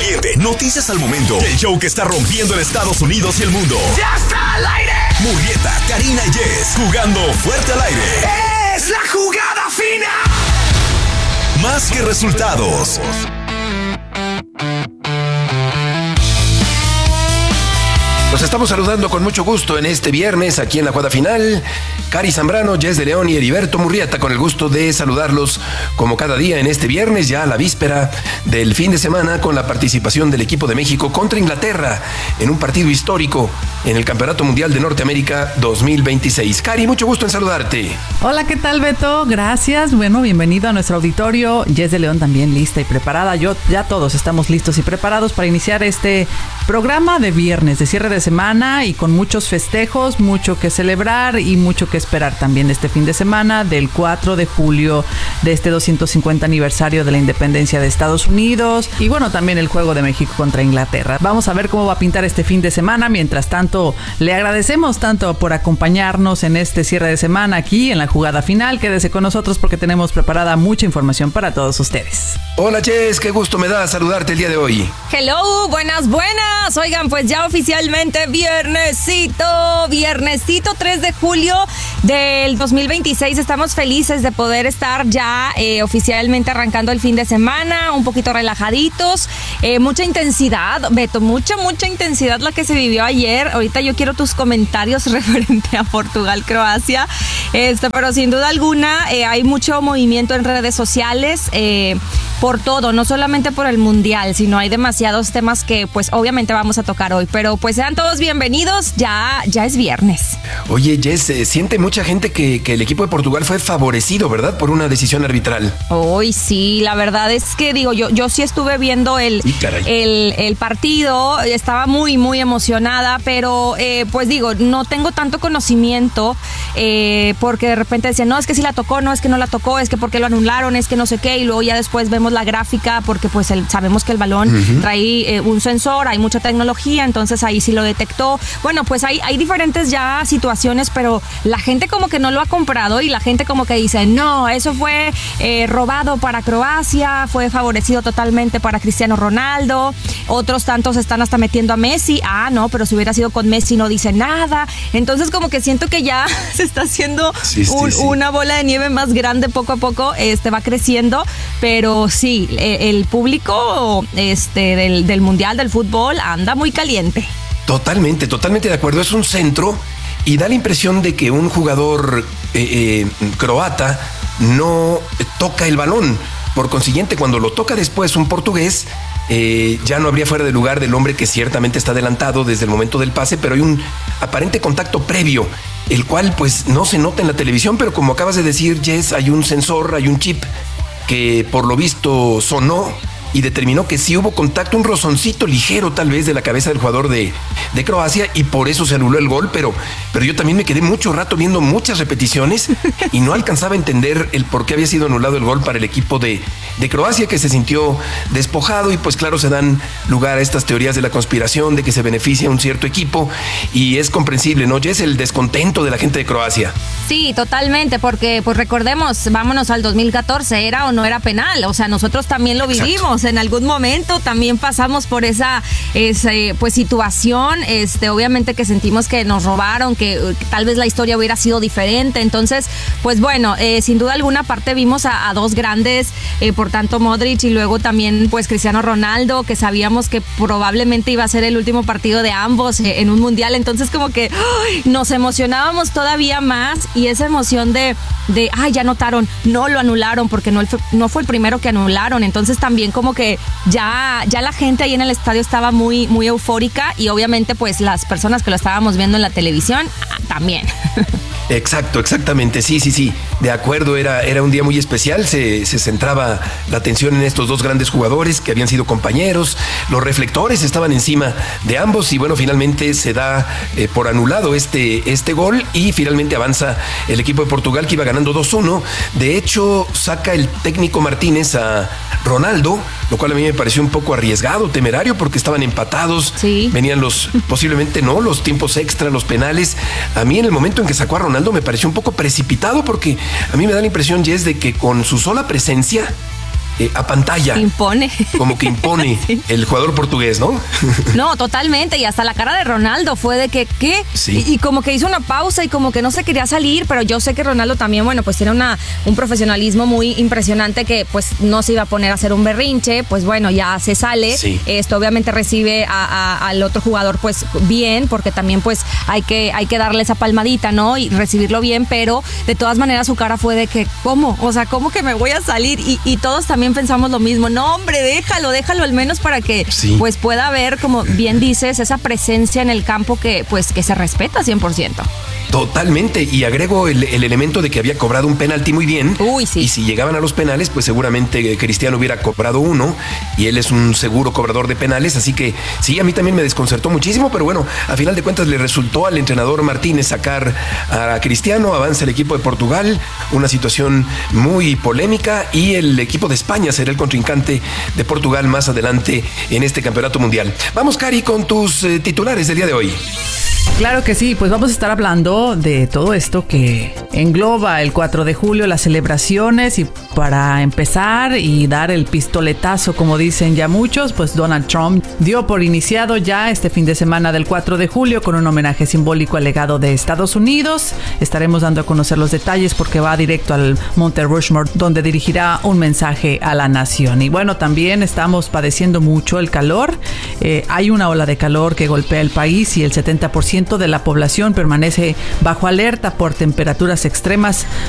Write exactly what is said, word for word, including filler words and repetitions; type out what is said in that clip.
caliente, noticias al momento. El show que está rompiendo en Estados Unidos y el mundo. ¡Ya está al aire! Murrieta, Karina y Jess, jugando fuerte al aire. ¡Es la jugada fina! Más que resultados. Los estamos saludando con mucho gusto en este viernes aquí en la jugada final. Cari Zambrano, Jess de León y Heriberto Murrieta, con el gusto de saludarlos como cada día en este viernes, ya a la víspera del fin de semana, con la participación del equipo de México contra Inglaterra en un partido histórico en el Campeonato Mundial de Norteamérica dos mil veintiséis. Cari, mucho gusto en saludarte. Hola, ¿qué tal, Beto? Gracias. Bueno, bienvenido a nuestro auditorio. Jess de León también lista y preparada. Yo, ya todos estamos listos y preparados para iniciar este programa de viernes, de cierre de semana, y con muchos festejos, mucho que celebrar y mucho que esperar también de este fin de semana, del cuatro de julio, de este doscientos cincuenta aniversario de la independencia de Estados Unidos, y bueno, también el juego de México contra Inglaterra. Vamos a ver cómo va a pintar este fin de semana. Mientras tanto, le agradecemos tanto por acompañarnos en este cierre de semana aquí en la jugada final. Quédese con nosotros porque tenemos preparada mucha información para todos ustedes. Hola, Jess, qué gusto me da saludarte el día de hoy. Hello, buenas, buenas. Oigan, pues ya oficialmente viernesito, viernesito tres de julio del dos mil veintiséis. Estamos felices de poder estar ya eh, oficialmente arrancando el fin de semana, un poquito relajaditos, eh, mucha intensidad, Beto, mucha, mucha intensidad la que se vivió ayer. Ahorita yo quiero tus comentarios referente a Portugal-Croacia, este, pero sin duda alguna eh, hay mucho movimiento en redes sociales, eh, por todo, no solamente por el Mundial, sino hay demasiados temas que pues obviamente vamos a tocar hoy, pero pues sean todos bienvenidos, ya, ya es viernes. Oye, Jess, eh, siente mucha gente que, que el equipo de Portugal fue favorecido, ¿verdad? Por una decisión arbitral. Hoy sí, la verdad es que digo, yo, yo sí estuve viendo el, el, el partido, estaba muy, muy emocionada, pero eh, pues digo, no tengo tanto conocimiento, eh, porque de repente decían, no, es que sí la tocó, no, es que no la tocó, es que porque lo anularon, es que no sé qué, y luego ya después vemos la gráfica, porque pues el, sabemos que el balón uh-huh. trae eh, un sensor, hay mucha tecnología, entonces ahí sí lo detectó. Bueno, pues hay, hay diferentes ya situaciones, pero la gente como que no lo ha comprado y la gente como que dice, no, eso fue eh, robado para Croacia, fue favorecido totalmente para Cristiano Ronaldo. Otros tantos están hasta metiendo a Messi. Ah, no, pero si hubiera sido con Messi no dice nada. Entonces como que siento que ya se está haciendo sí, un, sí, sí. una bola de nieve más grande poco a poco, este va creciendo, pero sí, el público este, del, del Mundial del Fútbol anda muy caliente. Totalmente, totalmente de acuerdo. Es un centro y da la impresión de que un jugador eh, eh, croata no toca el balón. Por consiguiente, cuando lo toca después un portugués, eh, ya no habría fuera de lugar del hombre que ciertamente está adelantado desde el momento del pase, pero hay un aparente contacto previo, el cual pues no se nota en la televisión, pero como acabas de decir, Jess, hay un sensor, hay un chip que por lo visto sonó y determinó que sí hubo contacto, un rozoncito ligero tal vez de la cabeza del jugador de, de Croacia, y por eso se anuló el gol, pero, pero yo también me quedé mucho rato viendo muchas repeticiones y no alcanzaba a entender el por qué había sido anulado el gol para el equipo de, de Croacia, que se sintió despojado, y pues claro, se dan lugar a estas teorías de la conspiración, de que se beneficia a un cierto equipo, y es comprensible, ¿no? Ya es el descontento de la gente de Croacia. Sí, totalmente, porque pues recordemos, vámonos al dos mil catorce, era o no era penal, o sea, nosotros también lo vivimos. Exacto. En algún momento también pasamos por esa, esa pues situación, este, obviamente que sentimos que nos robaron, que, que tal vez la historia hubiera sido diferente. Entonces, pues bueno, eh, sin duda alguna parte vimos a, a dos grandes, eh, por tanto Modric y luego también pues Cristiano Ronaldo, que sabíamos que probablemente iba a ser el último partido de ambos eh, en un mundial. Entonces como que ¡ay! Nos emocionábamos todavía más, y esa emoción de, de ay, ya anotaron, no lo anularon porque no, no fue el primero que anularon. Entonces también como que ya, ya la gente ahí en el estadio estaba muy, muy eufórica, y obviamente pues las personas que lo estábamos viendo en la televisión también. Exacto, exactamente, sí, sí, sí, de acuerdo, era, era un día muy especial, se, se centraba la atención en estos dos grandes jugadores que habían sido compañeros, los reflectores estaban encima de ambos, y bueno, finalmente se da eh, por anulado este, este gol, y finalmente avanza el equipo de Portugal, que iba ganando dos uno. De hecho, saca el técnico Martínez a Ronaldo, lo cual a mí me pareció un poco arriesgado, temerario, porque estaban empatados, sí. Venían los, posiblemente no, los tiempos extra, los penales. A mí en el momento en que sacó a Ronaldo me pareció un poco precipitado, porque a mí me da la impresión, Jess, de que con su sola presencia eh, apantalla. Impone. Como que impone sí. el jugador portugués, ¿no? No, totalmente. Y hasta la cara de Ronaldo fue de que, ¿qué? Sí. Y, y como que hizo una pausa y como que no se quería salir, pero yo sé que Ronaldo también, bueno, pues tiene una, un profesionalismo muy impresionante que pues no se iba a poner a hacer un berrinche, pues bueno, ya se sale. Sí. Esto obviamente recibe a, a, al otro jugador pues bien, porque también pues hay que, hay que darle esa palmadita, ¿no? Y recibirlo bien, pero de todas maneras su cara fue de que, ¿cómo? O sea, ¿cómo que me voy a salir? Y, y todos también pensamos lo mismo. No, hombre, déjalo, déjalo al menos para que sí. pues pueda haber, como bien dices, esa presencia en el campo que pues que se respeta cien por ciento. Totalmente, y agrego el, el elemento de que había cobrado un penalti muy bien. Uy, sí. Y si llegaban a los penales, pues seguramente Cristiano hubiera cobrado uno, y él es un seguro cobrador de penales, así que sí, a mí también me desconcertó muchísimo, pero bueno, a final de cuentas le resultó al entrenador Martínez sacar a Cristiano, avanza el equipo de Portugal, una situación muy polémica, y el equipo de España será el contrincante de Portugal más adelante en este campeonato mundial. Vamos, Cari, con tus eh, titulares del día de hoy. Claro que sí, pues vamos a estar hablando de todo esto que engloba el cuatro de julio, las celebraciones, y para empezar y dar el pistoletazo, como dicen ya muchos, pues Donald Trump dio por iniciado ya este fin de semana del cuatro de julio con un homenaje simbólico al legado de Estados Unidos. Estaremos dando a conocer los detalles porque va directo al Monte Rushmore, donde dirigirá un mensaje a la nación. Y bueno, también estamos padeciendo mucho el calor. Eh, hay una ola de calor que golpea el país y el setenta por ciento de la población permanece bajo alerta por temperaturas extremas